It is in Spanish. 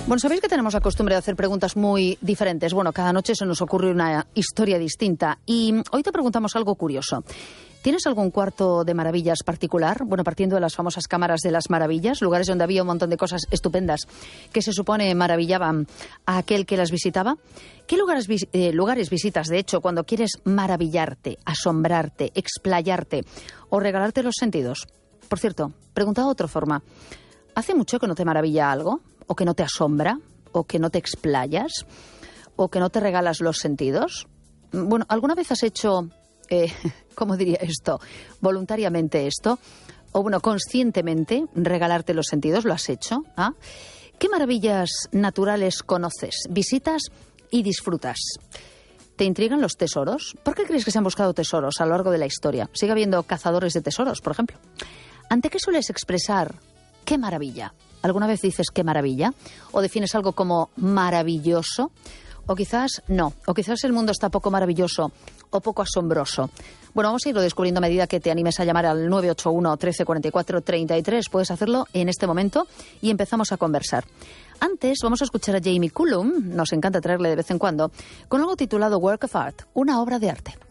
Bueno, sabéis que tenemos la costumbre de hacer preguntas muy diferentes. Bueno, cada noche se nos ocurre una historia distinta. Y hoy te preguntamos algo curioso. ¿Tienes algún cuarto de maravillas particular? Bueno, partiendo de las famosas cámaras de las maravillas, lugares donde había un montón de cosas estupendas que se supone maravillaban a aquel que las visitaba. ¿Qué lugares visitas, de hecho, cuando quieres maravillarte, asombrarte, explayarte o regalarte los sentidos? Por cierto, preguntado de otra forma, ¿hace mucho que no te maravilla algo? ¿O que no te asombra? ¿O que no te explayas? ¿O que no te regalas los sentidos? Bueno, ¿alguna vez has hecho, cómo diría esto, voluntariamente esto? O bueno, conscientemente regalarte los sentidos, ¿lo has hecho? ¿Ah? ¿Qué maravillas naturales conoces, visitas y disfrutas? ¿Te intrigan los tesoros? ¿Por qué crees que se han buscado tesoros a lo largo de la historia? ¿Sigue habiendo cazadores de tesoros, por ejemplo? ¿Ante qué sueles expresar qué maravilla? ¿Alguna vez dices qué maravilla? ¿O defines algo como maravilloso? O quizás no. O quizás el mundo está poco maravilloso o poco asombroso. Bueno, vamos a irlo descubriendo a medida que te animes a llamar al 981 13 44 33. Puedes hacerlo en este momento y empezamos a conversar. Antes vamos a escuchar a Jamie Cullum, nos encanta traerle de vez en cuando, con algo titulado Work of Art, una obra de arte.